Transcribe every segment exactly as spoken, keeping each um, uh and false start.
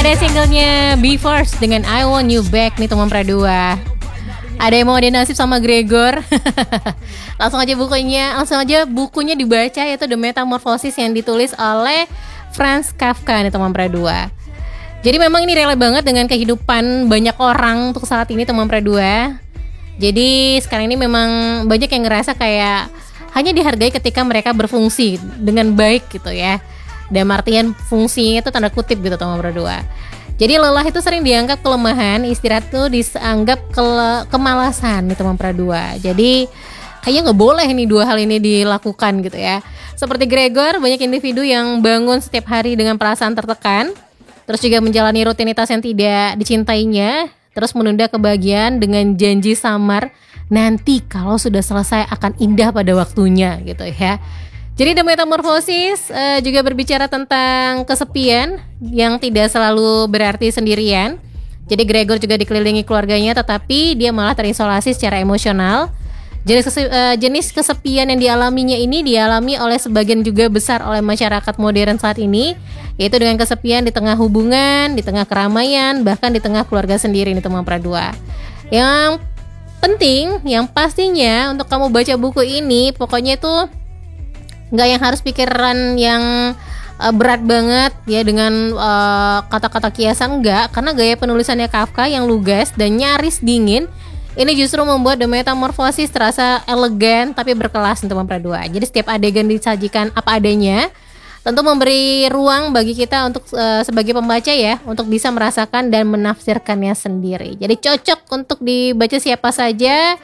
ada singlenya Be First dengan I Want You Back nih teman Pradua. Ada yang mau ada nasib sama Gregor. Langsung aja bukunya, langsung aja bukunya dibaca, yaitu The Metamorphosis yang ditulis oleh Franz Kafka nih teman Pradua. Jadi memang ini relate banget dengan kehidupan banyak orang untuk saat ini teman Pradua. Jadi sekarang ini memang banyak yang ngerasa kayak hanya dihargai ketika mereka berfungsi dengan baik gitu ya. Dan artian fungsinya itu tanda kutip gitu teman Pradua. Jadi lelah itu sering dianggap kelemahan, istirahat itu dianggap ke- kemalasan nih teman Pradua. Jadi kayaknya nggak boleh nih dua hal ini dilakukan gitu ya. Seperti Gregor, banyak individu yang bangun setiap hari dengan perasaan tertekan, terus juga menjalani rutinitas yang tidak dicintainya, terus menunda kebahagiaan dengan janji samar nanti kalau sudah selesai akan indah pada waktunya gitu ya. Jadi The Metamorphosis uh, juga berbicara tentang kesepian yang tidak selalu berarti sendirian. Jadi Gregor juga dikelilingi keluarganya, tetapi dia malah terisolasi secara emosional. Jenis, kese- uh, jenis kesepian yang dialaminya ini dialami oleh sebagian juga besar oleh masyarakat modern saat ini, yaitu dengan kesepian di tengah hubungan, di tengah keramaian, bahkan di tengah keluarga sendiri nih teman Pradua. Yang penting, yang pastinya untuk kamu baca buku ini, pokoknya itu nggak yang harus pikiran yang uh, berat banget ya dengan uh, kata-kata kiasan, enggak, karena gaya penulisannya Kafka yang lugas dan nyaris dingin ini justru membuat The Metamorphosis terasa elegan tapi berkelas teman Pradua. Jadi setiap adegan disajikan apa adanya, tentu memberi ruang bagi kita untuk uh, sebagai pembaca ya untuk bisa merasakan dan menafsirkannya sendiri. Jadi cocok untuk dibaca siapa saja.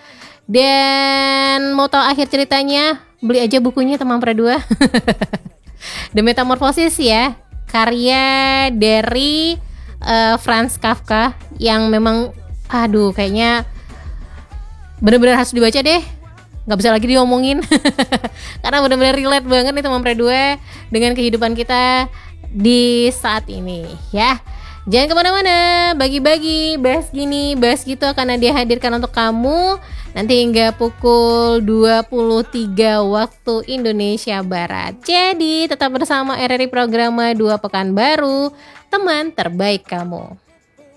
Dan mau tahu akhir ceritanya, beli aja bukunya teman Pradua. The Metamorphosis ya, karya dari uh, Franz Kafka yang memang aduh kayaknya benar-benar harus dibaca deh. Gak bisa lagi diomongin. Karena benar-benar relate banget nih teman Pradua dengan kehidupan kita di saat ini ya. Jangan kemana-mana, bagi-bagi, bahas gini, bahas gitu akan Nadia hadirkan untuk kamu nanti hingga pukul dua puluh tiga waktu Indonesia Barat. Jadi tetap bersama R R I Programa dua Pekanbaru, teman terbaik kamu.